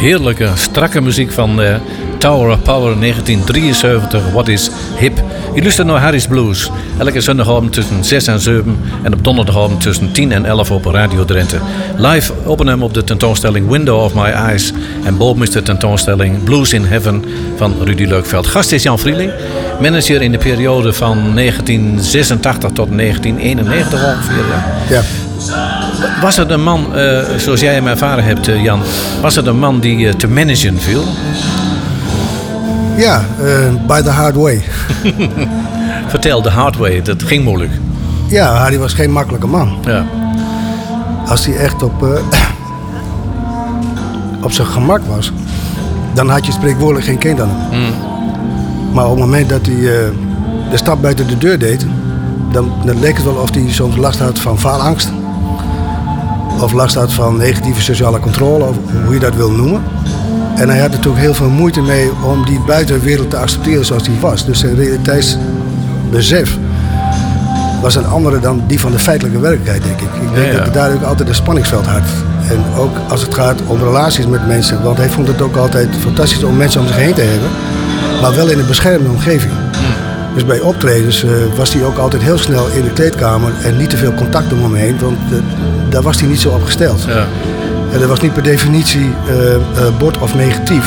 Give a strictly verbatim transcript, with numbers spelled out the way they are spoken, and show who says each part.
Speaker 1: Heerlijke, strakke muziek van uh, Tower of Power negentien drieënzeventig. What is hip? Je luistert naar Harry's Blues. Elke zondagavond tussen zes en zeven. En op donderdagavond tussen tien en elf op Radio Drenthe. Live openen op de tentoonstelling Window of My Eyes. En boven is de tentoonstelling Blues in Heaven van Rudy Leukveld. Gast is Jan Vrieling. Manager in de periode van negentien zesentachtig tot negentien eenennegentig ongeveer. Ja.
Speaker 2: Ja.
Speaker 1: Was het een man, uh, zoals jij hem ervaren hebt, uh, Jan... was het een man die uh, te managen viel?
Speaker 2: Ja, uh, by the hard way.
Speaker 1: Vertel, the hard way. Dat ging moeilijk.
Speaker 2: Ja, Harry was geen makkelijke man.
Speaker 1: Ja.
Speaker 2: Als hij echt op, uh, op zijn gemak was... dan had je spreekwoordelijk geen kind aan hem. Mm. Maar op het moment dat hij uh, de stap buiten de deur deed... Dan, dan leek het wel of hij soms last had van faalangst... of last had van negatieve sociale controle, of hoe je dat wil noemen. En hij had natuurlijk heel veel moeite mee om die buitenwereld te accepteren zoals die was. Dus zijn realiteitsbesef was een andere dan die van de feitelijke werkelijkheid, denk ik. Ik denk ja, ja. dat hij daar ook altijd een spanningsveld had. En ook als het gaat om relaties met mensen. Want hij vond het ook altijd fantastisch om mensen om zich heen te hebben. Maar wel in een beschermde omgeving. Hmm. Dus bij optredens uh, was hij ook altijd heel snel in de kleedkamer en niet te veel contact om hem heen, want uh, daar was hij niet zo op gesteld. Ja. En dat was niet per definitie uh, uh, bot of negatief.